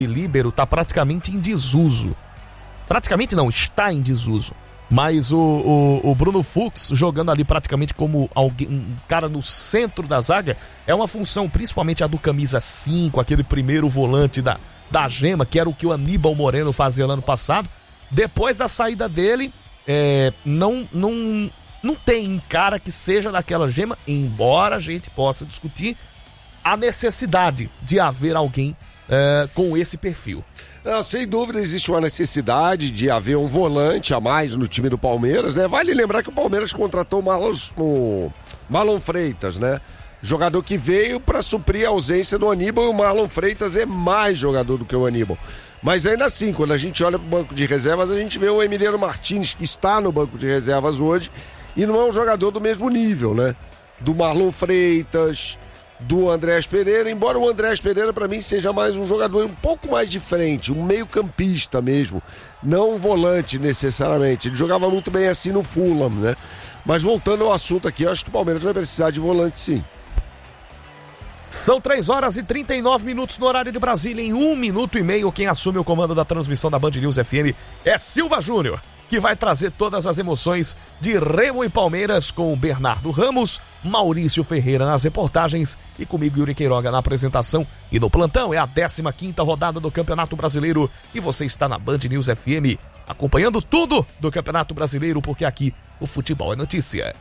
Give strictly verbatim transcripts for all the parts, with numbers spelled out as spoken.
líbero está praticamente em desuso. Praticamente não, está em desuso. Mas o, o, o Bruno Fux jogando ali praticamente como alguém, um cara no centro da zaga, é uma função, principalmente a do camisa cinco, aquele primeiro volante da, da Gema, que era o que o Aníbal Moreno fazia no ano passado. Depois da saída dele, é, não, não, não tem cara que seja daquela Gema, embora a gente possa discutir a necessidade de haver alguém é, com esse perfil. Não, sem dúvida existe uma necessidade de haver um volante a mais no time do Palmeiras, né? Vale lembrar que o Palmeiras contratou o Marlon, o Marlon Freitas, né? Jogador que veio para suprir a ausência do Aníbal, e o Marlon Freitas é mais jogador do que o Aníbal. Mas ainda assim, quando a gente olha para o banco de reservas, a gente vê o Emiliano Martins, que está no banco de reservas hoje, e não é um jogador do mesmo nível, né? Do Marlon Freitas, do Andrés Pereira, embora o Andrés Pereira para mim seja mais um jogador um pouco mais de frente, um meio campista mesmo, não um volante necessariamente. Ele jogava muito bem assim no Fulham, né? Mas voltando ao assunto aqui, eu acho que o Palmeiras vai precisar de volante sim. São três horas e trinta e nove minutos no horário de Brasília. Em um minuto e meio, quem assume o comando da transmissão da Band News F M é Silva Júnior, que vai trazer todas as emoções de Remo e Palmeiras com Bernardo Ramos, Maurício Ferreira nas reportagens e comigo, Yuri Queiroga, na apresentação. E no plantão é a décima quinta rodada do Campeonato Brasileiro e você está na Band News F M acompanhando tudo do Campeonato Brasileiro, porque aqui o futebol é notícia.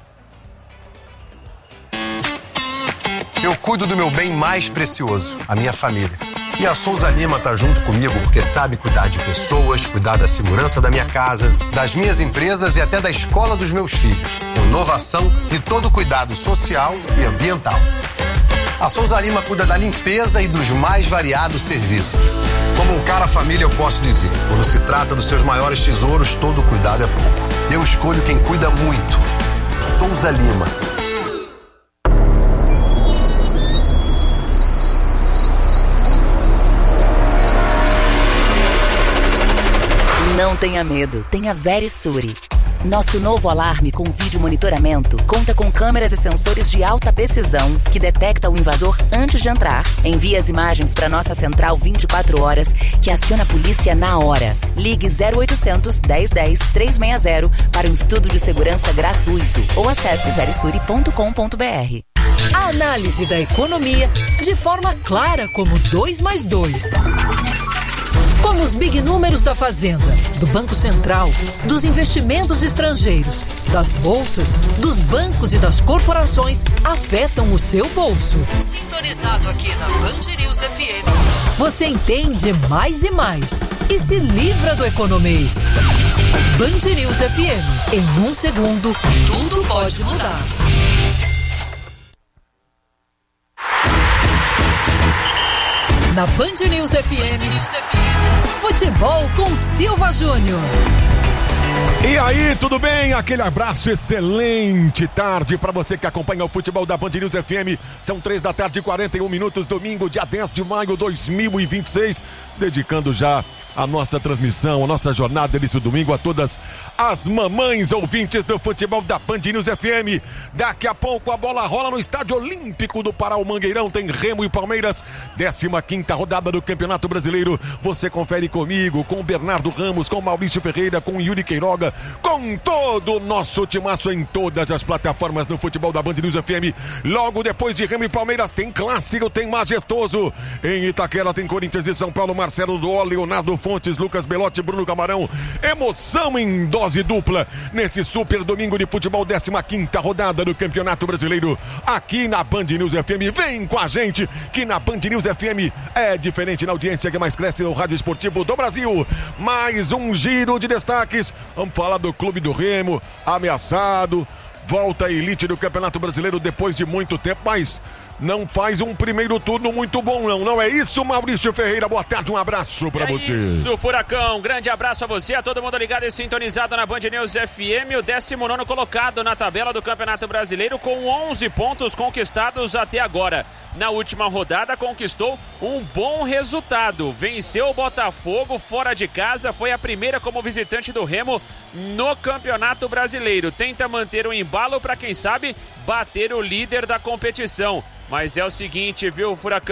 Eu cuido do meu bem mais precioso, a minha família. E a Souza Lima tá junto comigo porque sabe cuidar de pessoas, cuidar da segurança da minha casa, das minhas empresas e até da escola dos meus filhos. Com inovação e todo o cuidado social e ambiental. A Souza Lima cuida da limpeza e dos mais variados serviços. Como um cara família, eu posso dizer, quando se trata dos seus maiores tesouros, todo cuidado é pouco. Eu escolho quem cuida muito. Souza Lima. Não tenha medo, tenha Verisure. Nosso novo alarme com vídeo monitoramento conta com câmeras e sensores de alta precisão que detecta o invasor antes de entrar. Envia as imagens para nossa central vinte e quatro horas, que aciona a polícia na hora. Ligue zero oitocentos, dez dez, trezentos e sessenta para um estudo de segurança gratuito ou acesse verisure ponto com ponto br. A análise da economia de forma clara como dois mais dois. Como os big números da Fazenda, do Banco Central, dos investimentos estrangeiros, das bolsas, dos bancos e das corporações afetam o seu bolso. Sintonizado aqui na Band News F M, você entende mais e mais e se livra do economês. Band News F M, em um segundo, tudo pode mudar. Na Band News F M, Band News F M, futebol com Silva Júnior. E aí, tudo bem? Aquele abraço, excelente tarde para você que acompanha o futebol da Band News F M. São três da tarde e quarenta e um minutos, domingo, dia dez de maio de dois mil e vinte e seis. Dedicando já a nossa transmissão, a nossa jornada desse domingo a todas as mamães ouvintes do futebol da Band News F M. Daqui a pouco a bola rola no Estádio Olímpico do Pará, o Mangueirão. Tem Remo e Palmeiras, décima quinta rodada do Campeonato Brasileiro. Você confere comigo, com o Bernardo Ramos, com o Maurício Ferreira, com o Yuri Queiroga, com todo o nosso timaço em todas as plataformas no futebol da Band News F M. Logo depois de Remo e Palmeiras tem clássico, tem majestoso. Em Itaquera tem Corinthians e São Paulo, Marcelo Duó, Leonardo Fontes, Lucas Belotti, Bruno Camarão. Emoção em dose dupla nesse super domingo de futebol, décima quinta rodada do Campeonato Brasileiro, aqui na Band News F M. Vem com a gente, que na Band News F M é diferente na audiência que mais cresce no rádio esportivo do Brasil. Mais um giro de destaques. Vamos falar do Clube do Remo, ameaçado, volta à elite do Campeonato Brasileiro depois de muito tempo, mas não faz um primeiro turno muito bom, não. Não é isso, Maurício Ferreira? Boa tarde, um abraço pra é você. Isso, Furacão. Grande abraço a você, a todo mundo ligado e sintonizado na Band News F M. O décimo nono colocado na tabela do Campeonato Brasileiro com onze pontos conquistados até agora. Na última rodada conquistou um bom resultado. Venceu o Botafogo fora de casa. Foi a primeira como visitante do Remo no Campeonato Brasileiro. Tenta manter o embalo para, quem sabe, bater o líder da competição. Mas é o seguinte, viu, Furacão?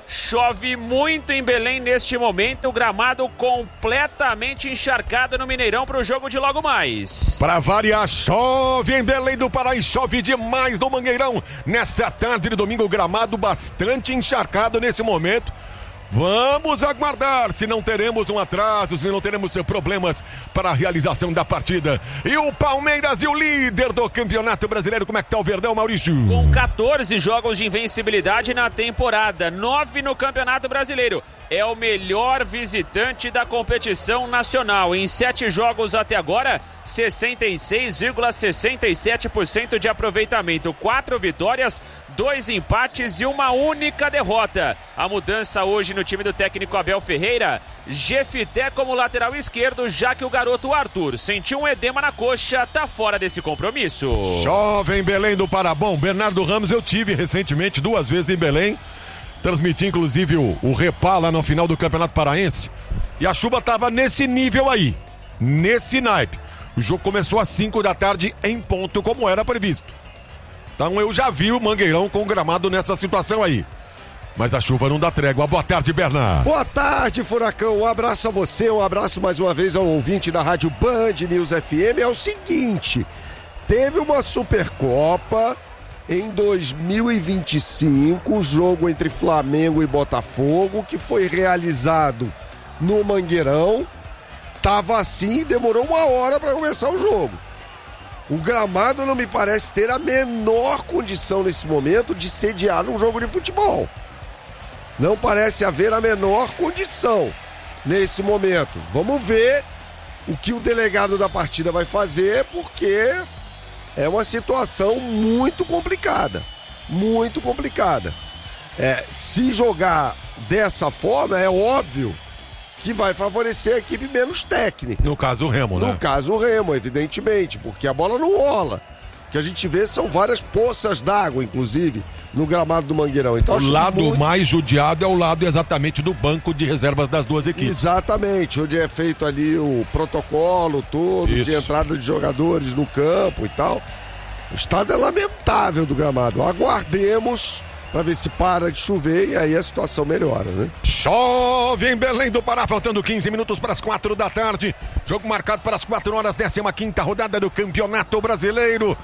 Chove muito em Belém neste momento, o gramado completamente encharcado no Mineirão para o jogo de logo mais. Para variar, chove em Belém do Pará e chove demais no Mangueirão. Nessa tarde de domingo, o gramado bastante encharcado nesse momento. Vamos aguardar se não teremos um atraso, se não teremos problemas para a realização da partida. E o Palmeiras e o líder do Campeonato Brasileiro, como é que tá o Verdão, Maurício? Com quatorze jogos de invencibilidade na temporada, nove no Campeonato Brasileiro. É o melhor visitante da competição nacional. Em sete jogos até agora, sessenta e seis vírgula sessenta e sete por cento de aproveitamento. Quatro vitórias, dois empates e uma única derrota. A mudança hoje no time do técnico Abel Ferreira, Jefité como lateral esquerdo, já que o garoto Arthur sentiu um edema na coxa, tá fora desse compromisso. Chove em Belém do Pará. Bom, Bernardo Ramos eu tive recentemente duas vezes em Belém. Transmiti inclusive o, o Repá lá no final do Campeonato Paraense. E a chuva tava nesse nível aí, nesse naipe. O jogo começou às cinco da tarde em ponto, como era previsto. Então eu já vi o Mangueirão com o gramado nessa situação aí. Mas a chuva não dá trégua. Boa tarde, Bernardo. Boa tarde, Furacão. Um abraço a você, um abraço mais uma vez ao ouvinte da Rádio Band News F M. É o seguinte, teve uma Supercopa em dois mil e vinte e cinco, um jogo entre Flamengo e Botafogo, que foi realizado no Mangueirão. Tava assim, demorou uma hora para começar o jogo. O gramado não me parece ter a menor condição nesse momento de sediar um jogo de futebol. Não parece haver a menor condição nesse momento. Vamos ver o que o delegado da partida vai fazer, porque é uma situação muito complicada, muito complicada. É, se jogar dessa forma, é óbvio que vai favorecer a equipe menos técnica. No caso o Remo, né? No caso o Remo, evidentemente, porque a bola não rola. O que a gente vê são várias poças d'água, inclusive, no gramado do Mangueirão. Então, o lado muito... mais judiado é o lado exatamente do banco de reservas das duas equipes. Exatamente, onde é feito ali o protocolo todo, Isso. de entrada de jogadores no campo e tal. O estado é lamentável do gramado. Aguardemos para ver se para de chover e aí a situação melhora, né? Chove em Belém do Pará, faltando quinze minutos para as quatro da tarde. Jogo marcado para as quatro horas, décima quinta rodada do Campeonato Brasileiro.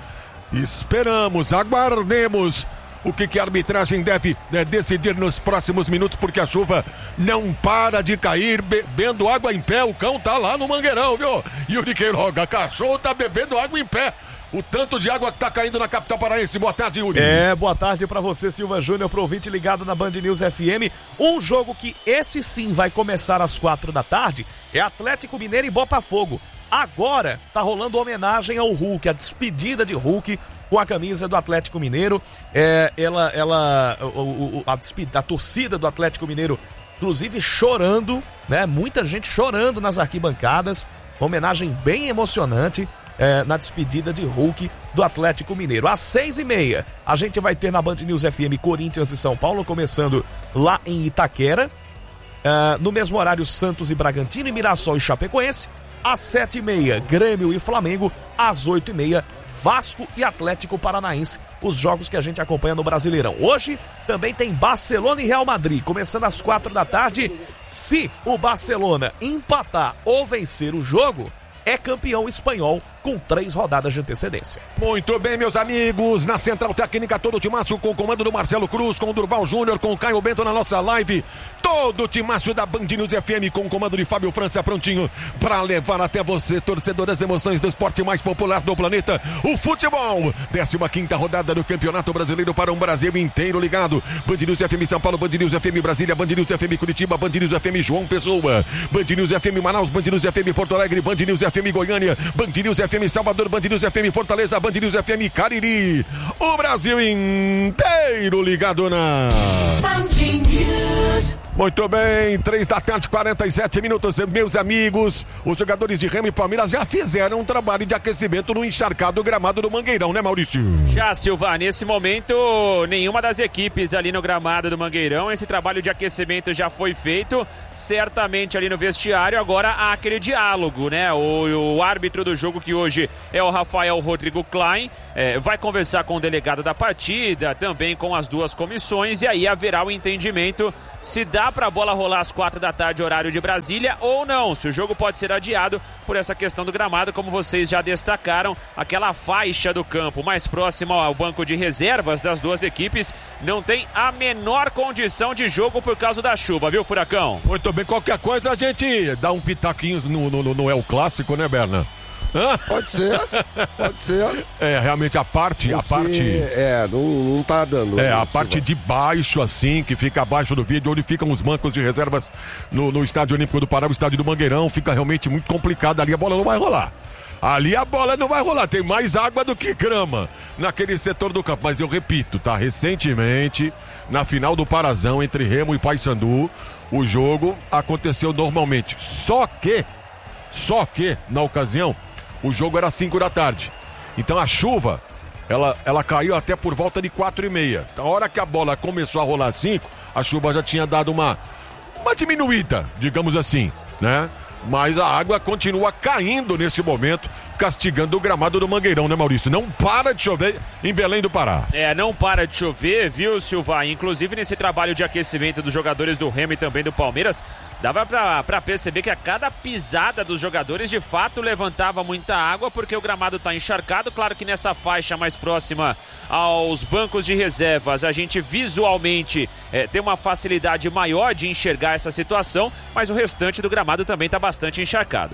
Esperamos, aguardemos o que, que a arbitragem deve é, decidir nos próximos minutos, porque a chuva não para de cair, bebendo água em pé. O cão tá lá no Mangueirão, viu? Yuri Queiroga, cachorro tá bebendo água em pé. O tanto de água que tá caindo na capital paraense. Boa tarde, Yuri. É, boa tarde pra você, Silva Júnior, pro ouvinte ligado na Band News F M. Um jogo que esse sim vai começar às quatro da tarde é Atlético Mineiro e Botafogo. Agora tá rolando homenagem ao Hulk, a despedida de Hulk com a camisa do Atlético Mineiro. É, ela, ela, o, o, a, despedida, a torcida do Atlético Mineiro, inclusive chorando, né? Muita gente chorando nas arquibancadas. Uma homenagem bem emocionante. É, na despedida de Hulk do Atlético Mineiro. Às seis e meia, a gente vai ter na Band News F M Corinthians e São Paulo, começando lá em Itaquera. É, no mesmo horário, Santos e Bragantino, e Mirassol e Chapecoense. Às sete e meia, Grêmio e Flamengo. Às oito e meia, Vasco e Atlético Paranaense. Os jogos que a gente acompanha no Brasileirão. Hoje também tem Barcelona e Real Madrid, começando às quatro da tarde. Se o Barcelona empatar ou vencer o jogo, é campeão espanhol com três rodadas de antecedência. Muito bem, meus amigos, na Central Técnica, todo o timaço com o comando do Marcelo Cruz, com o Durval Júnior, com o Caio Bento na nossa live, todo o timaço da Band News F M com o comando de Fábio França, prontinho para levar até você, torcedor, as emoções do esporte mais popular do planeta, o futebol. décima quinta rodada do Campeonato Brasileiro para um Brasil inteiro ligado. Band News F M São Paulo, Band News F M Brasília, Band News F M Curitiba, Band News F M João Pessoa, Band News F M Manaus, Band News F M Porto Alegre, Band News F M Goiânia, Band News F M Salvador, Band News F M Fortaleza, Band News F M Cariri. O Brasil inteiro ligado na Band News. Muito bem, três da tarde, quarenta e sete minutos, meus amigos. Os jogadores de Remo e Palmeiras já fizeram um trabalho de aquecimento no encharcado gramado do Mangueirão, né, Maurício? Já, Silva, nesse momento, nenhuma das equipes ali no gramado do Mangueirão, esse trabalho de aquecimento já foi feito, certamente ali no vestiário. Agora há aquele diálogo, né? O, o árbitro do jogo, que hoje é o Rafael Rodrigo Klein, é, vai conversar com o delegado da partida, também com as duas comissões, e aí haverá o entendimento se dá para a bola rolar às quatro da tarde, horário de Brasília, ou não, se o jogo pode ser adiado por essa questão do gramado, como vocês já destacaram, aquela faixa do campo mais próxima ao banco de reservas das duas equipes não tem a menor condição de jogo por causa da chuva, viu, Furacão? Muito bem, qualquer coisa a gente dá um pitaquinho no, no, no El Clássico, né, Berna? Hã? Pode ser, pode ser. É, realmente a parte, Porque, a parte... É, não, não tá dando. É, não, a parte de baixo, assim, que fica abaixo do vídeo, onde ficam os bancos de reservas no, no Estádio Olímpico do Pará, o Estádio do Mangueirão, fica realmente muito complicado, ali a bola não vai rolar. Ali a bola não vai rolar, tem mais água do que grama naquele setor do campo. Mas eu repito, tá? Recentemente, na final do Parazão, entre Remo e Paysandu, o jogo aconteceu normalmente. Só que, só que, na ocasião, o jogo era cinco da tarde. Então a chuva, ela, ela caiu até por volta de quatro e meia. A hora que a bola começou a rolar cinco, a chuva já tinha dado uma, uma diminuída, digamos assim, né? Mas a água continua caindo nesse momento, castigando o gramado do Mangueirão, né, Maurício? Não para de chover em Belém do Pará. É, não para de chover, viu, Silva? Inclusive nesse trabalho de aquecimento dos jogadores do Remo e também do Palmeiras, dava pra, pra perceber que a cada pisada dos jogadores, de fato, levantava muita água, porque o gramado tá encharcado. Claro que nessa faixa mais próxima aos bancos de reservas, a gente visualmente é, tem uma facilidade maior de enxergar essa situação, mas o restante do gramado também tá bastante encharcado.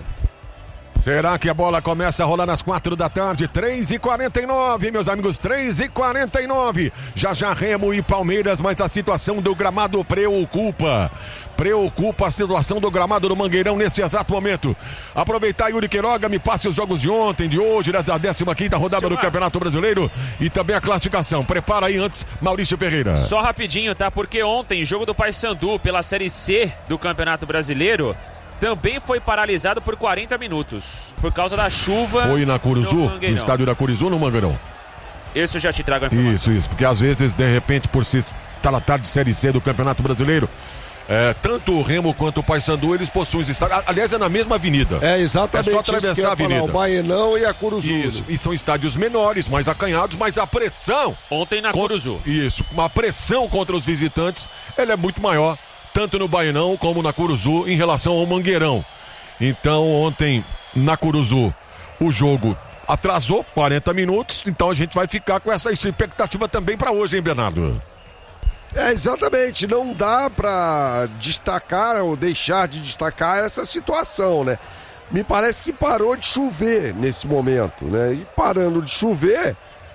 Será que a bola começa a rolar nas quatro da tarde? três e quarenta e nove, meus amigos, três e quarenta e nove. Já já Remo e Palmeiras, mas a situação do gramado preocupa. Preocupa a situação do gramado do Mangueirão nesse exato momento. Aproveitar, Yuri Queiroga, me passe os jogos de ontem, de hoje, da décima quinta rodada Silva. do Campeonato Brasileiro e também a classificação. Prepara aí antes, Maurício Ferreira. Só rapidinho, tá? Porque ontem, jogo do Paysandu pela Série C do Campeonato Brasileiro também foi paralisado por quarenta minutos, por causa da chuva. Foi na Curuzu, no, no estádio da Curuzu, no Mangueirão. Isso eu já te trago a informação. Isso, isso, porque às vezes, de repente, por se estar na tarde de Série C do Campeonato Brasileiro, é, tanto o Remo quanto o Paysandu, eles possuem os estádios. Aliás, é na mesma avenida. É exatamente. É só atravessar a avenida. Falar, o Baenão e a Curuzu. Isso, e são estádios menores, mais acanhados, mas a pressão... Ontem na contra, Curuzu. Isso, uma pressão contra os visitantes, ela é muito maior, tanto no Baenão como na Curuzu, em relação ao Mangueirão. Então, ontem, na Curuzu, o jogo atrasou quarenta minutos, então a gente vai ficar com essa expectativa também para hoje, hein, Bernardo? É, exatamente, não dá para destacar ou deixar de destacar essa situação, né? Me parece que parou de chover nesse momento, né? E parando de chover,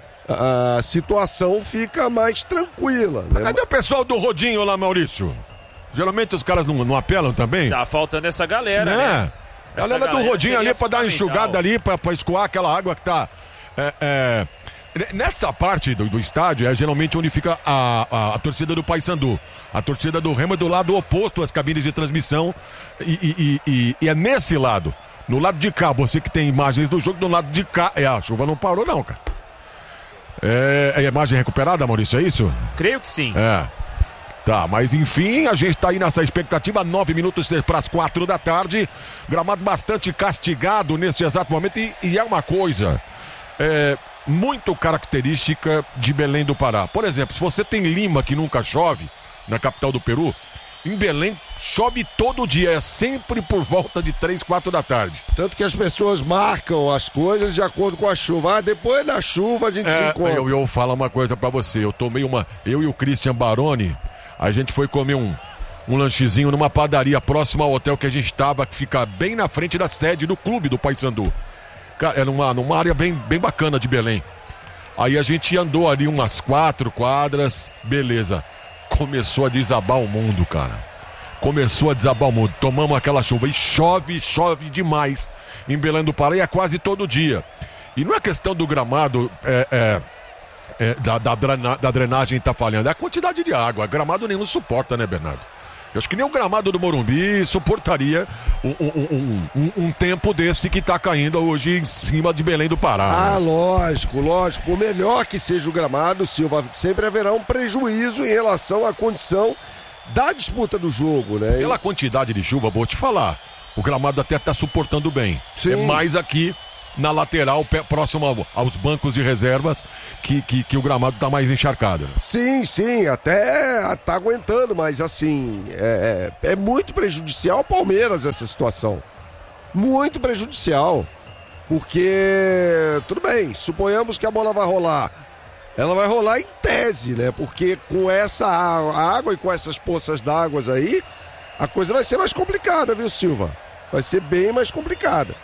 a situação fica mais tranquila, né? Cadê o pessoal do Rodinho lá, Maurício? Geralmente os caras não, não apelam também? Tá faltando essa galera, né? né? A galera do Rodinho ali pra dar uma enxugada ali, pra, pra escoar aquela água que tá... É, é... Nessa parte do, do estádio é geralmente onde fica a, a, a torcida do Paysandu. A torcida do Remo é do lado oposto às cabines de transmissão e, e, e, e é nesse lado. No lado de cá, você que tem imagens do jogo, do lado de cá... É, a chuva não parou não, cara. É, é imagem recuperada, Maurício, é isso? Creio que sim. É. Tá, mas enfim, a gente tá aí nessa expectativa, nove minutos para as quatro da tarde, gramado bastante castigado nesse exato momento e, e é uma coisa é, muito característica de Belém do Pará. Por exemplo, se você tem Lima que nunca chove, na capital do Peru, em Belém chove todo dia, é sempre por volta de três, quatro da tarde. Tanto que as pessoas marcam as coisas de acordo com a chuva. Ah, depois da chuva a gente é, se encontra. Eu, eu falo uma coisa pra você, eu tomei uma, eu e o Christian Baroni, a gente foi comer um, um lanchezinho numa padaria próxima ao hotel que a gente estava, que fica bem na frente da sede do clube do Paysandu. Cara, é numa, numa área bem, bem bacana de Belém. Aí a gente andou ali umas quatro quadras, beleza. Começou a desabar o mundo, cara. Começou a desabar o mundo. Tomamos aquela chuva e chove, chove demais em Belém do Pará, e é quase todo dia. E não é questão do gramado... É, é... É, da, da, drena, da drenagem tá falhando, é a quantidade de água. Gramado nenhum suporta, né, Bernardo? Eu acho que nem o gramado do Morumbi suportaria um, um, um, um, um tempo desse que tá caindo hoje em cima de Belém do Pará. Ah, né? lógico, lógico. Por melhor que seja o gramado, Silva, sempre haverá um prejuízo em relação à condição da disputa do jogo, né? Pela quantidade de chuva, vou te falar, o gramado até tá suportando bem. Sim. É mais aqui na lateral, próximo ao, aos bancos de reservas, que, que, que o gramado tá mais encharcado. Sim, sim, até tá aguentando, mas assim, é, é, é muito prejudicial ao Palmeiras essa situação. Muito prejudicial. Porque, tudo bem, suponhamos que a bola vai rolar. Ela vai rolar em tese, né? Porque com essa água e com essas poças d'água aí, a coisa vai ser mais complicada, viu, Silva? Vai ser bem mais complicada.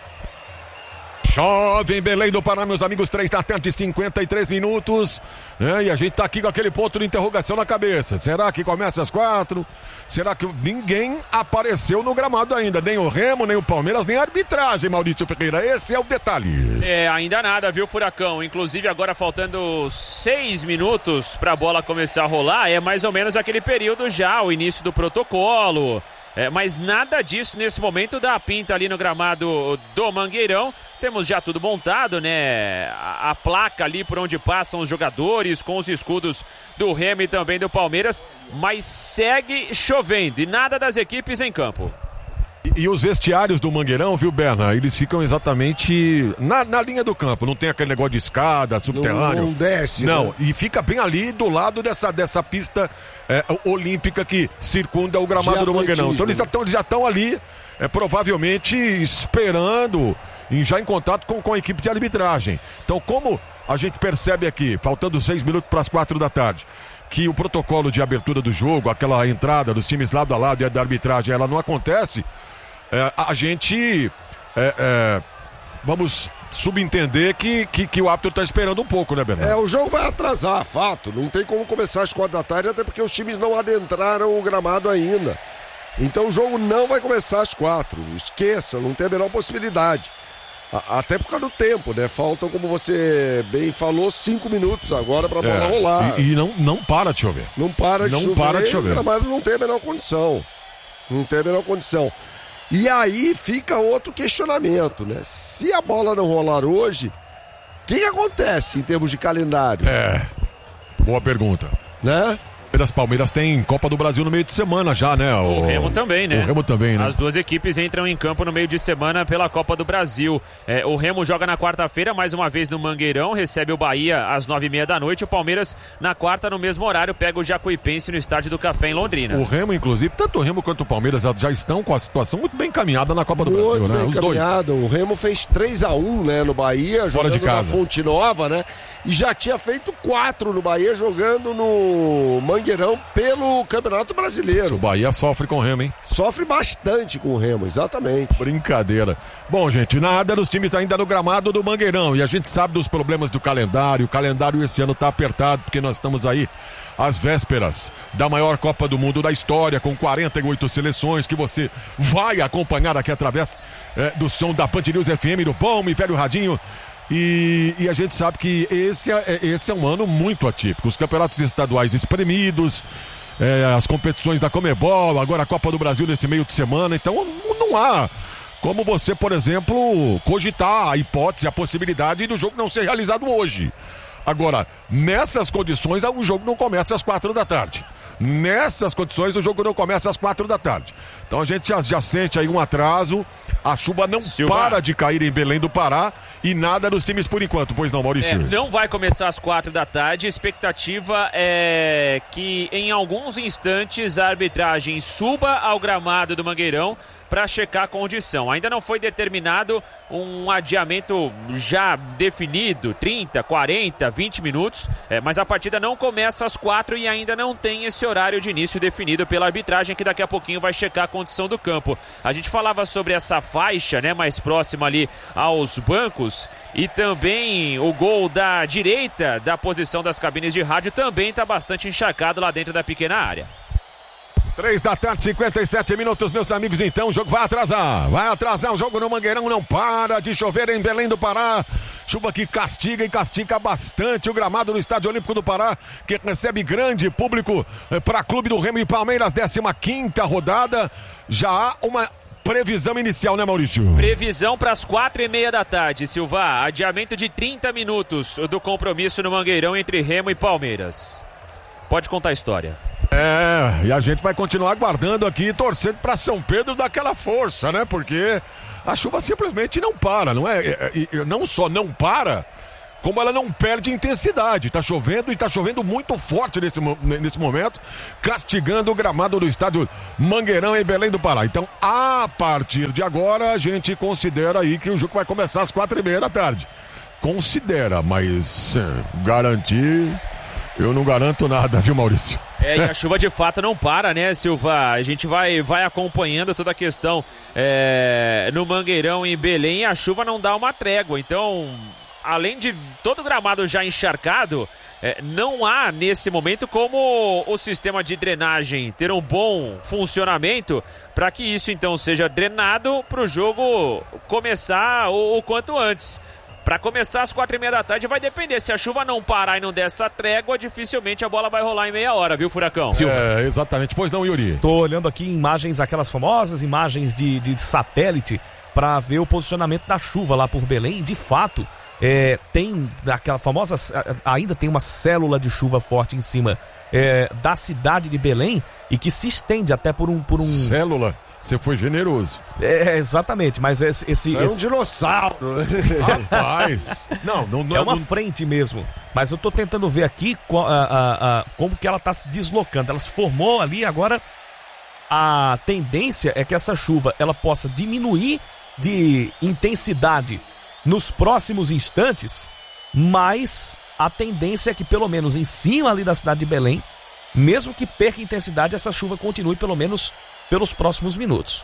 Chove em Belém do Pará, meus amigos, três da tarde, cinquenta e três minutos, né? E a gente tá aqui com aquele ponto de interrogação na cabeça. Será que começa às quatro? Será que ninguém apareceu no gramado ainda? Nem o Remo, nem o Palmeiras, nem a arbitragem, Maurício Ferreira. Esse é o detalhe. É, ainda nada, viu, Furacão? Inclusive agora faltando seis minutos pra bola começar a rolar, é mais ou menos aquele período já, o início do protocolo. É, mas nada disso nesse momento dá pinta ali no gramado do Mangueirão. Temos já tudo montado, né? A, a placa ali por onde passam os jogadores, com os escudos do Remo e também do Palmeiras. Mas segue chovendo e nada das equipes em campo. E, e os vestiários do Mangueirão, viu, Berna? Eles ficam exatamente na, na linha do campo. Não tem aquele negócio de escada, subterrâneo. Não, não desce, Não, né? E fica bem ali do lado dessa, dessa pista é, olímpica que circunda o gramado do Mangueirão. Então eles já estão já estão ali, é, provavelmente esperando, e já em contato com, com a equipe de arbitragem. Então, como a gente percebe aqui, faltando seis minutos para as quatro da tarde, que o protocolo de abertura do jogo, aquela entrada dos times lado a lado e a da arbitragem, ela não acontece, é, a gente é, é, vamos subentender que, que, que o árbitro está esperando um pouco, né, Bernardo? É, o jogo vai atrasar, fato. Não tem como começar às quatro da tarde, até porque os times não adentraram o gramado ainda. Então o jogo não vai começar às quatro. Esqueça, não tem a menor possibilidade. Até por causa do tempo, né? Faltam, como você bem falou, cinco minutos agora pra bola é, rolar. E, e não, não para de chover. Não para de não chover. Para de chover. O gramado não tem a menor condição. Não tem a menor condição. E aí fica outro questionamento, né? Se a bola não rolar hoje, o que, que acontece em termos de calendário? É, boa pergunta. Né? As Palmeiras tem Copa do Brasil no meio de semana já, né? O, o Remo também, né? O Remo também, né? As duas equipes entram em campo no meio de semana pela Copa do Brasil. É, o Remo joga na quarta-feira, mais uma vez no Mangueirão, recebe o Bahia às nove e meia da noite. O Palmeiras, na quarta, no mesmo horário, pega o Jacuipense no Estádio do Café, em Londrina. O Remo, inclusive, tanto o Remo quanto o Palmeiras já estão com a situação muito bem encaminhada na Copa do muito Brasil, né? Bem Os encaminhada. dois. O Remo fez três a um, né, no Bahia, fora de casa, na Fonte Nova, né? E já tinha feito quatro no Bahia, jogando no Mangueirão pelo Campeonato Brasileiro. O Bahia sofre com o Remo, hein? Sofre bastante com o Remo, exatamente. Brincadeira. Bom, gente, nada dos times ainda no gramado do Mangueirão. E a gente sabe dos problemas do calendário. O calendário esse ano tá apertado, porque nós estamos aí às vésperas da maior Copa do Mundo da história, com quarenta e oito seleções, que você vai acompanhar aqui através é, do som da Band News F M, do bom e velho radinho. E, e a gente sabe que esse é, esse é um ano muito atípico. Os campeonatos estaduais espremidos, é, as competições da Conmebol, agora a Copa do Brasil nesse meio de semana. Então não há como você, por exemplo, cogitar a hipótese, a possibilidade do jogo não ser realizado hoje. Agora, nessas condições, o jogo não começa às quatro da tarde. Nessas condições, o jogo não começa às quatro da tarde. Então a gente já, já sente aí um atraso. A chuva não Silva. para de cair em Belém do Pará e nada dos times por enquanto. Pois não, Maurício? É, não vai começar às quatro da tarde. A expectativa é que em alguns instantes a arbitragem suba ao gramado do Mangueirão para checar a condição. Ainda não foi determinado um adiamento já definido, trinta, quarenta, vinte minutos, é, mas a partida não começa às quatro e ainda não tem esse horário de início definido pela arbitragem, que daqui a pouquinho vai checar a condição do campo. A gente falava sobre essa faixa, né, mais próxima ali aos bancos, e também o gol da direita da posição das cabines de rádio também está bastante encharcado lá dentro da pequena área. Três da tarde, cinquenta e sete minutos, meus amigos. Então o jogo vai atrasar. Vai atrasar o jogo no Mangueirão. Não para de chover em Belém do Pará. Chuva que castiga e castiga bastante o gramado do Estádio Olímpico do Pará, que recebe grande público para Clube do Remo e Palmeiras, décima quinta rodada. Já há uma previsão inicial, né, Maurício? Previsão para as quatro e meia da tarde, Silva. Adiamento de trinta minutos do compromisso no Mangueirão entre Remo e Palmeiras. Pode contar a história. É, e a gente vai continuar aguardando aqui, torcendo para São Pedro dar aquela força, né? Porque a chuva simplesmente não para, não é? E, e, não só não para, como ela não perde intensidade. Tá chovendo e tá chovendo muito forte nesse, nesse momento, castigando o gramado do estádio Mangueirão em Belém do Pará. Então, a partir de agora, a gente considera aí que o jogo vai começar às quatro e meia da tarde. Considera, mas é, garantir, eu não garanto nada, viu, Maurício? É, e a chuva de fato não para, né, Silva? A gente vai, vai acompanhando toda a questão é, no Mangueirão em Belém, a chuva não dá uma trégua. Então, além de todo o gramado já encharcado, é, não há nesse momento como o sistema de drenagem ter um bom funcionamento para que isso então seja drenado para o jogo começar o, o quanto antes. Para começar às quatro e meia da tarde vai depender. Se a chuva não parar e não der essa trégua, dificilmente a bola vai rolar em meia hora, viu, Furacão? É, exatamente. Pois não, Yuri? Tô olhando aqui imagens, aquelas famosas imagens de, de satélite para ver o posicionamento da chuva lá por Belém. De fato, é, tem aquela famosa, ainda tem uma célula de chuva forte em cima é, da cidade de Belém e que se estende até por um... Por um... Célula? Você foi generoso. É, exatamente, mas esse... esse, é um esse... dinossauro. Rapaz. Não, não, não é uma não... frente mesmo. Mas eu tô tentando ver aqui co- a, a, a, como que ela tá se deslocando. Ela se formou ali, agora a tendência é que essa chuva ela possa diminuir de intensidade nos próximos instantes, mas a tendência é que pelo menos em cima ali da cidade de Belém, mesmo que perca intensidade, essa chuva continue pelo menos pelos próximos minutos.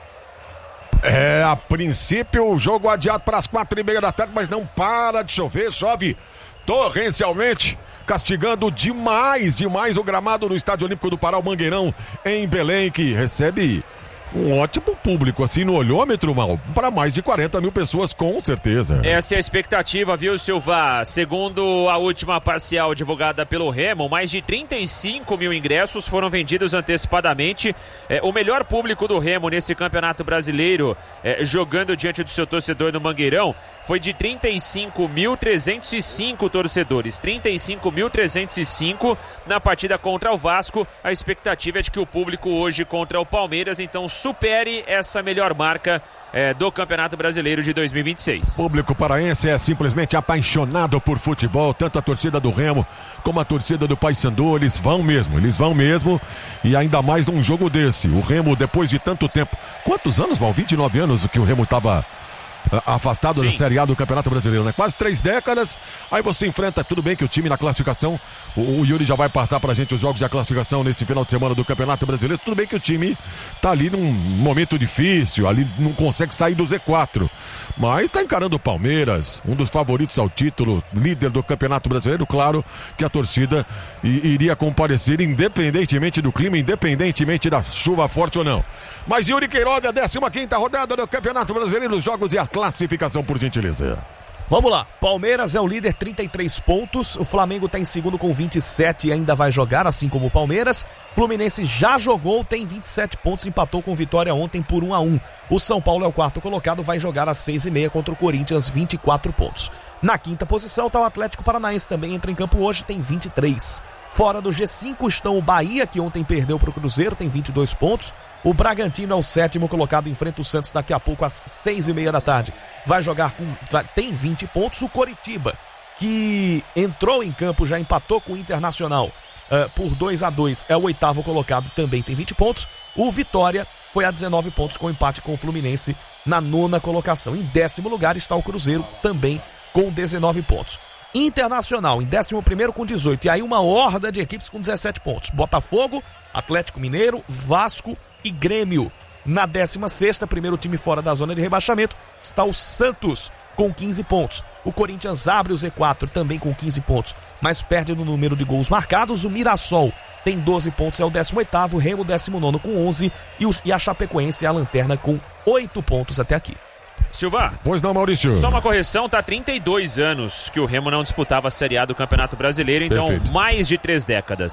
É, a princípio o jogo adiado para as quatro e meia da tarde, mas não para de chover, chove torrencialmente, castigando demais, demais o gramado do Estádio Olímpico do Pará, o Mangueirão em Belém, que recebe um ótimo público, assim, no olhômetro, mal, para mais de quarenta mil pessoas, com certeza. Essa é a expectativa, viu, Silva? Segundo a última parcial divulgada pelo Remo, mais de trinta e cinco mil ingressos foram vendidos antecipadamente. É, o melhor público do Remo nesse Campeonato Brasileiro, é, jogando diante do seu torcedor no Mangueirão, foi de trinta e cinco mil trezentos e cinco torcedores. trinta e cinco mil trezentos e cinco na partida contra o Vasco. A expectativa é de que o público hoje contra o Palmeiras, então, supere essa melhor marca é, do Campeonato Brasileiro de dois mil e vinte e seis. O público paraense é simplesmente apaixonado por futebol, tanto a torcida do Remo como a torcida do Paysandu. Eles vão mesmo, eles vão mesmo, e ainda mais num jogo desse. O Remo, depois de tanto tempo, quantos anos, Mal? vinte e nove anos que o Remo estava afastado Sim. da Série A do Campeonato Brasileiro, né? Quase três décadas, aí você enfrenta, tudo bem que o time na classificação, o, o Yuri já vai passar pra gente os jogos da classificação nesse final de semana do Campeonato Brasileiro, tudo bem que o time tá ali num momento difícil, ali não consegue sair do Z quatro, mas tá encarando o Palmeiras, um dos favoritos ao título, líder do Campeonato Brasileiro. Claro que a torcida i- iria comparecer independentemente do clima, independentemente da chuva forte ou não. Mas Yuri Queiroga, décima quinta rodada do Campeonato Brasileiro, os jogos e a classificação, por gentileza. Vamos lá, Palmeiras é o líder, trinta e três pontos, o Flamengo está em segundo com vinte e sete e ainda vai jogar, assim como o Palmeiras. Fluminense já jogou, tem vinte e sete pontos, empatou com Vitória ontem por um a um. O São Paulo é o quarto colocado, vai jogar às seis e meia contra o Corinthians, vinte e quatro pontos. Na quinta posição está o Atlético Paranaense, também entra em campo hoje, tem vinte e três. Fora do G cinco estão o Bahia, que ontem perdeu para o Cruzeiro, tem vinte e dois pontos. O Bragantino é o sétimo colocado, enfrenta o Santos daqui a pouco às seis e meia da tarde. Vai jogar com... tem vinte pontos. O Coritiba, que entrou em campo, já empatou com o Internacional uh, por dois a dois, é o oitavo colocado, também tem vinte pontos. O Vitória foi a dezenove pontos com empate com o Fluminense na nona colocação. Em décimo lugar está o Cruzeiro, também com dezenove pontos. Internacional em décimo primeiro com dezoito, e aí uma horda de equipes com dezessete pontos. Botafogo, Atlético Mineiro, Vasco e Grêmio. Na décima sexta, primeiro time fora da zona de rebaixamento, está o Santos com quinze pontos. O Corinthians abre o Z quatro também com quinze pontos, mas perde no número de gols marcados. O Mirassol tem doze pontos, é o décimo oitavo, Remo décimo nono com onze e, o, e a Chapecoense é a lanterna com oito pontos até aqui. Silva, pois não, Maurício. Só uma correção, tá trinta e dois anos que o Remo não disputava a Série A do Campeonato Brasileiro, então Perfeito. mais de três décadas.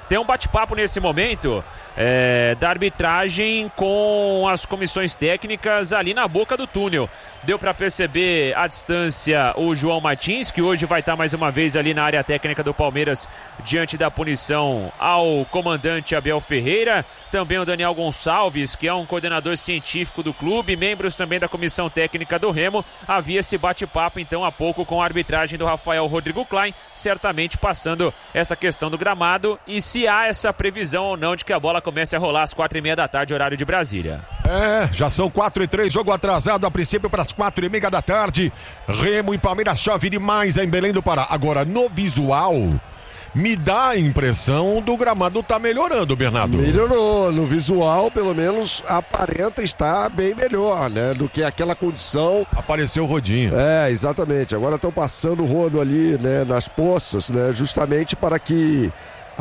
Tem um bate-papo nesse momento é, da arbitragem com as comissões técnicas ali na boca do túnel. Deu para perceber à distância o João Martins, que hoje vai estar mais uma vez ali na área técnica do Palmeiras diante da punição ao comandante Abel Ferreira. Também o Daniel Gonçalves, que é um coordenador científico do clube, membros também da comissão técnica do Remo. Havia esse bate-papo então há pouco com a arbitragem do Rafael Rodrigo Klein, certamente passando essa questão do gramado e se há essa previsão ou não de que a bola comece a rolar às quatro e meia da tarde, horário de Brasília. É, já são quatro e três, jogo atrasado a princípio para as quatro e meia da tarde. Remo e Palmeiras chove demais em Belém do Pará. Agora, no visual, me dá a impressão do gramado tá melhorando, Bernardo. Melhorou, no visual pelo menos aparenta estar bem melhor, né, do que aquela condição. Apareceu o rodinho. É, exatamente, agora estão passando o rodo ali, né, nas poças, né, justamente para que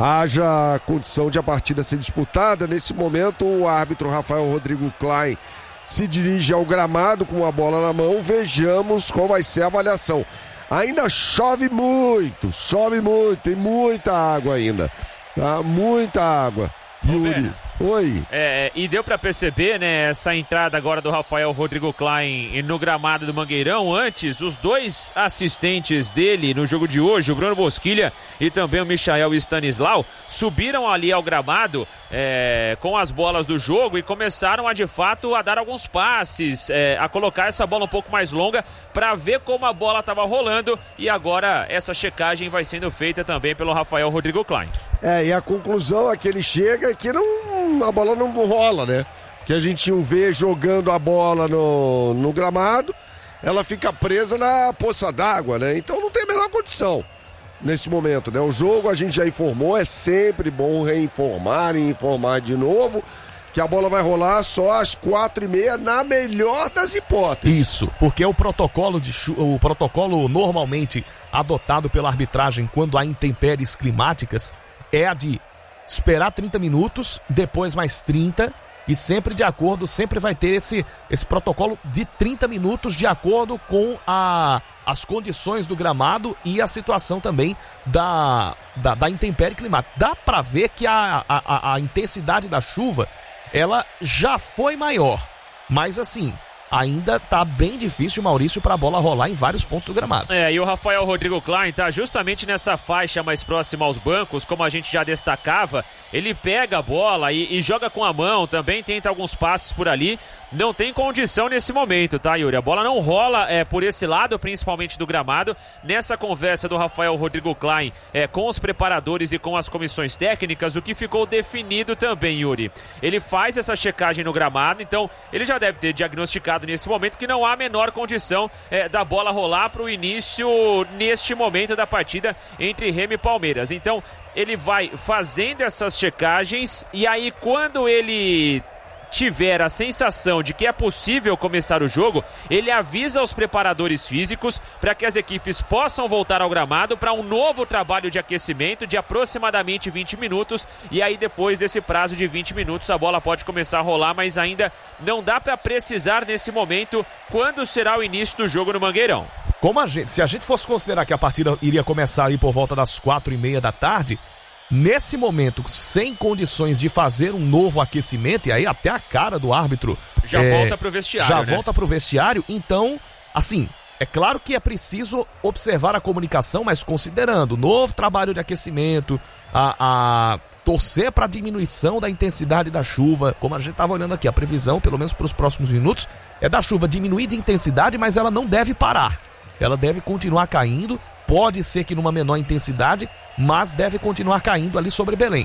haja condição de a partida ser disputada. Nesse momento o árbitro Rafael Rodrigo Klein se dirige ao gramado com a bola na mão. Vejamos qual vai ser a avaliação. Ainda chove muito, chove muito, tem muita água ainda, tá? Muita água. Yuri, oi. É, e deu pra perceber, né, essa entrada agora do Rafael Rodrigo Klein no gramado do Mangueirão. Antes, os dois assistentes dele no jogo de hoje, o Bruno Bosquilha e também o Michael Stanislau, subiram ali ao gramado é, com as bolas do jogo e começaram a de fato a dar alguns passes, é, a colocar essa bola um pouco mais longa para ver como a bola estava rolando, e agora essa checagem vai sendo feita também pelo Rafael Rodrigo Klein. É, e a conclusão a que ele chega é que não, a bola não rola, né? Que a gente o vê jogando a bola no, no gramado, ela fica presa na poça d'água, né? Então não tem a menor condição nesse momento, né? O jogo a gente já informou, é sempre bom reinformar e informar de novo que a bola vai rolar só às quatro e meia, na melhor das hipóteses. Isso, porque o protocolo, de chu- o protocolo normalmente adotado pela arbitragem quando há intempéries climáticas é a de esperar trinta minutos, depois mais trinta, e sempre de acordo, sempre vai ter esse, esse protocolo de trinta minutos de acordo com a, as condições do gramado e a situação também da, da, da intempérie climática. Dá para ver que a, a, a intensidade da chuva, ela já foi maior, mas assim, ainda tá bem difícil, Maurício, para a bola rolar em vários pontos do gramado. É, e o Rafael Rodrigo Klein tá justamente nessa faixa mais próxima aos bancos, como a gente já destacava. Ele pega a bola e, e joga com a mão, também tenta alguns passes por ali. Não tem condição nesse momento, tá, Yuri? A bola não rola é, por esse lado, principalmente do gramado. Nessa conversa do Rafael Rodrigo Klein é, com os preparadores e com as comissões técnicas, o que ficou definido também, Yuri, ele faz essa checagem no gramado, então ele já deve ter diagnosticado nesse momento que não há a menor condição é, da bola rolar para o início neste momento da partida entre Remo e Palmeiras. Então ele vai fazendo essas checagens e aí quando ele tiver a sensação de que é possível começar o jogo, ele avisa os preparadores físicos para que as equipes possam voltar ao gramado para um novo trabalho de aquecimento de aproximadamente vinte minutos, e aí depois desse prazo de vinte minutos a bola pode começar a rolar, mas ainda não dá para precisar nesse momento quando será o início do jogo no Mangueirão. Como a gente, se a gente fosse considerar que a partida iria começar aí por volta das quatro e meia da tarde, nesse momento, sem condições de fazer um novo aquecimento, e aí até a cara do árbitro já é, volta pro vestiário, já né? volta pro vestiário, então, assim, é claro que é preciso observar a comunicação, mas considerando o novo trabalho de aquecimento, a, a torcer para a diminuição da intensidade da chuva, como a gente estava olhando aqui, a previsão, pelo menos para os próximos minutos, é da chuva diminuir de intensidade, mas ela não deve parar, ela deve continuar caindo, pode ser que numa menor intensidade, mas deve continuar caindo ali sobre Belém.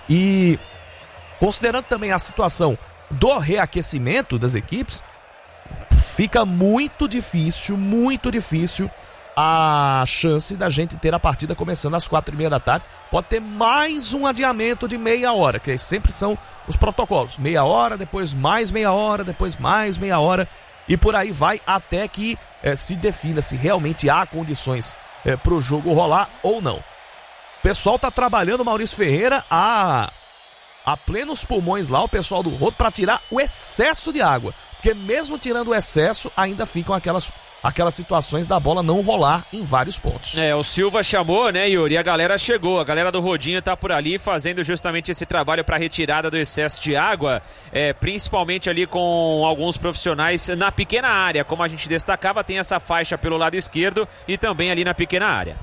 E considerando também a situação do reaquecimento das equipes, fica muito difícil, muito difícil a chance da gente ter a partida começando às quatro e meia da tarde. Pode ter mais um adiamento de meia hora, que sempre são os protocolos. Meia hora, depois mais meia hora, depois mais meia hora, e por aí vai até que eh, se defina se realmente há condições eh, para o jogo rolar ou não. O pessoal tá trabalhando, Maurício Ferreira, a, a plenos pulmões lá, o pessoal do rodo, para tirar o excesso de água. Porque mesmo tirando o excesso, ainda ficam aquelas, aquelas situações da bola não rolar em vários pontos. É, o Silva chamou, né, Yuri? E a galera chegou. A galera do Rodinho tá por ali fazendo justamente esse trabalho para retirada do excesso de água, é, principalmente ali com alguns profissionais na pequena área. Como a gente destacava, tem essa faixa pelo lado esquerdo e também ali na pequena área.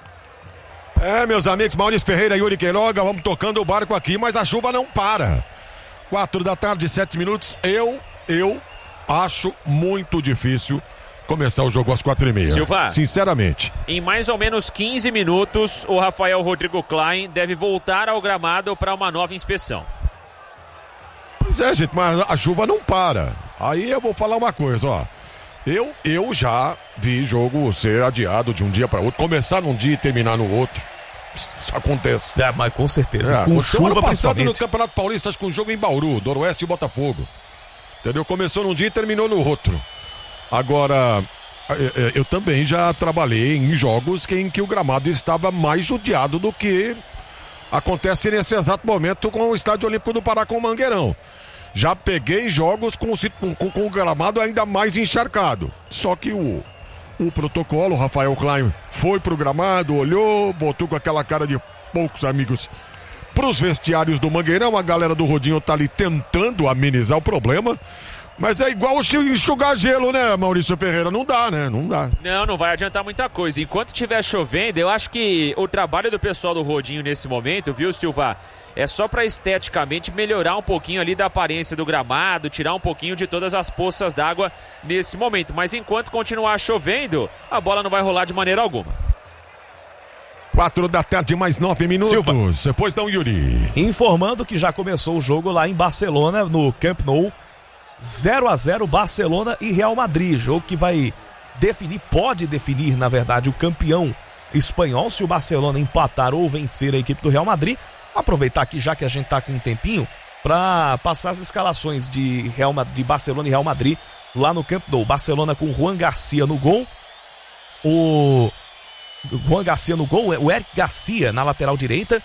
É, meus amigos, Maurício Ferreira e Yuri Queiroga, vamos tocando o barco aqui, mas a chuva não para. Quatro da tarde, sete minutos. Eu, eu acho muito difícil começar o jogo às quatro e meia. Silva, sinceramente. Em mais ou menos quinze minutos, o Rafael Rodrigo Klein deve voltar ao gramado para uma nova inspeção. Pois é, gente, mas a chuva não para. Aí eu vou falar uma coisa, ó. Eu, eu já vi jogo ser adiado de um dia para outro, começar num dia e terminar no outro. Isso acontece. É, mas com certeza. É, com chuva chuva, passado principalmente. no Campeonato Paulista, acho que um jogo em Bauru, Noroeste e Botafogo. Entendeu? Começou num dia e terminou no outro. Agora, eu também já trabalhei em jogos em que o gramado estava mais judiado do que acontece nesse exato momento com o Estádio Olímpico do Pará com o Mangueirão. Já peguei jogos com, com, com o gramado ainda mais encharcado. Só que o, o protocolo, o Rafael Klein foi pro gramado, olhou, botou com aquela cara de poucos amigos pros vestiários do Mangueirão. A galera do Rodinho tá ali tentando amenizar o problema. Mas é igual enxugar gelo, né, Maurício Ferreira? Não dá, né? Não dá. Não, não vai adiantar muita coisa. Enquanto estiver chovendo, eu acho que o trabalho do pessoal do Rodinho nesse momento, viu, Silva? É só para esteticamente melhorar um pouquinho ali da aparência do gramado, tirar um pouquinho de todas as poças d'água nesse momento. Mas enquanto continuar chovendo, a bola não vai rolar de maneira alguma. Quatro da tarde, mais nove minutos. Silva. Depois dá um Yuri. Informando que já começou o jogo lá em Barcelona, no Camp Nou. zero a zero Barcelona e Real Madrid. Jogo que vai definir, pode definir, na verdade, o campeão espanhol se o Barcelona empatar ou vencer a equipe do Real Madrid. Aproveitar aqui, já que a gente tá com um tempinho, para passar as escalações de, Real, de Barcelona e Real Madrid lá no Camp Nou. Barcelona com Juan Garcia no gol. O Juan Garcia no gol, o Eric Garcia na lateral direita.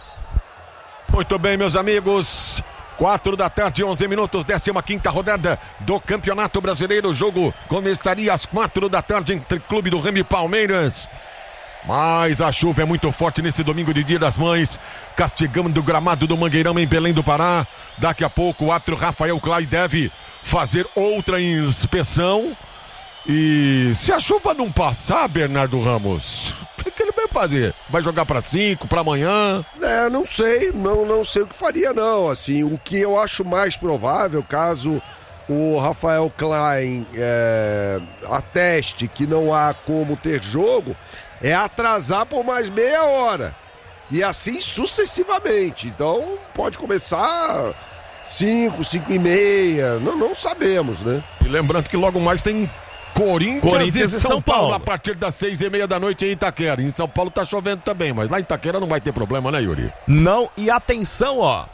Muito bem, meus amigos. Quatro da tarde, onze minutos, décima quinta rodada do Campeonato Brasileiro. O jogo começaria às quatro da tarde entre Clube do Remo e Palmeiras. Mas a chuva é muito forte nesse domingo de Dia das Mães, castigando o gramado do Mangueirão em Belém do Pará. Daqui a pouco o árbitro Rafael Klein deve fazer outra inspeção. E se a chuva não passar, Bernardo Ramos, o que, que ele vai fazer? Vai jogar para cinco, para amanhã? É, não sei, não, não sei o que faria não, assim, o que eu acho mais provável, caso o Rafael Klein é, ateste que não há como ter jogo, é atrasar por mais meia hora, e assim sucessivamente. Então pode começar cinco, cinco e meia, não, não sabemos, né? E lembrando que logo mais tem Corinthians, Corinthians e São, São Paulo. Paulo a partir das seis e meia da noite em Itaquera. Em São Paulo tá chovendo também, mas lá em Itaquera não vai ter problema, né, Yuri? Não, e atenção, ó.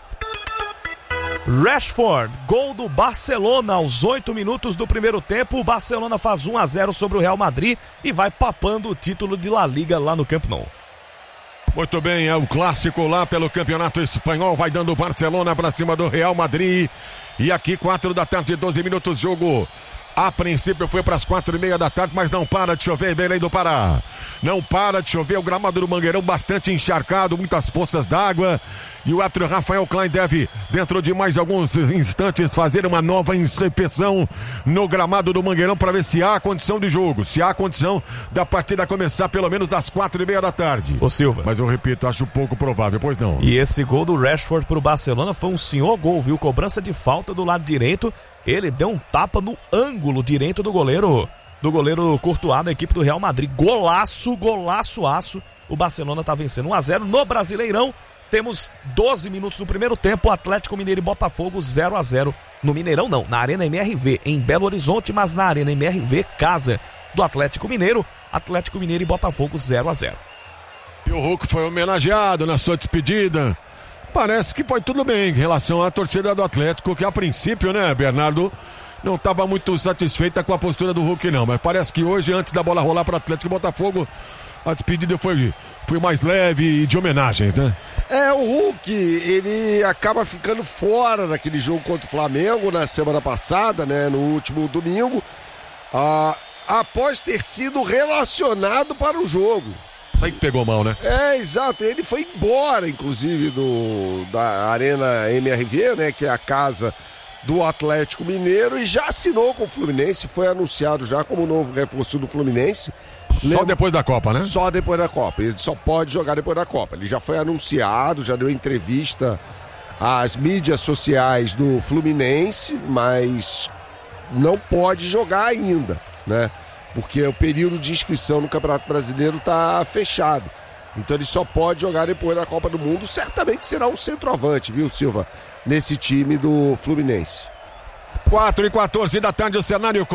Rashford, gol do Barcelona aos oito minutos do primeiro tempo. O Barcelona faz um a zero sobre o Real Madrid e vai papando o título de La Liga lá no Camp Nou. Muito bem, é o clássico lá pelo Campeonato Espanhol. Vai dando o Barcelona pra cima do Real Madrid. E aqui, quatro da tarde, doze minutos, jogo. A princípio foi para as quatro e meia da tarde, mas não para de chover em Belém do Pará. Não para de chover, o gramado do Mangueirão bastante encharcado, muitas poças d'água. E o árbitro Rafael Klein deve, dentro de mais alguns instantes, fazer uma nova inspeção no gramado do Mangueirão para ver se há condição de jogo, se há condição da partida começar pelo menos às quatro e meia da tarde. Ô Silva. Mas eu repito, acho pouco provável, pois não. E esse gol do Rashford pro Barcelona foi um senhor gol, viu? Cobrança de falta do lado direito. Ele deu um tapa no ângulo direito do goleiro, do goleiro Courtois da equipe do Real Madrid. Golaço, golaço, aço. O Barcelona tá vencendo um a zero no Brasileirão. Temos doze minutos do primeiro tempo. Atlético Mineiro e Botafogo zero a zero no Mineirão, não, na Arena M R V em Belo Horizonte, mas na Arena M R V, casa do Atlético Mineiro. Atlético Mineiro e Botafogo zero a zero. E o Hulk foi homenageado na sua despedida. Parece que foi tudo bem em relação à torcida do Atlético, que a princípio, né, Bernardo, não estava muito satisfeita com a postura do Hulk, não. Mas parece que hoje, antes da bola rolar para o Atlético e Botafogo, a despedida foi, foi mais leve e de homenagens, né? É, o Hulk, ele acaba ficando fora daquele jogo contra o Flamengo na semana passada, né? No último domingo, ah, após ter sido relacionado para o jogo. Isso aí que pegou mal, né? É, exato. Ele foi embora, inclusive, do, da Arena M R V, né? Que é a casa do Atlético Mineiro, e já assinou com o Fluminense, foi anunciado já como novo reforço do Fluminense. Só Lembra... depois da Copa, né? Só depois da Copa. Ele só pode jogar depois da Copa. Ele já foi anunciado, já deu entrevista às mídias sociais do Fluminense, mas não pode jogar ainda, né? Porque o período de inscrição no Campeonato Brasileiro está fechado. Então ele só pode jogar depois da Copa do Mundo. Certamente será um centroavante, viu, Silva? Nesse time do Fluminense. quatro e quatorze da tarde, o cenário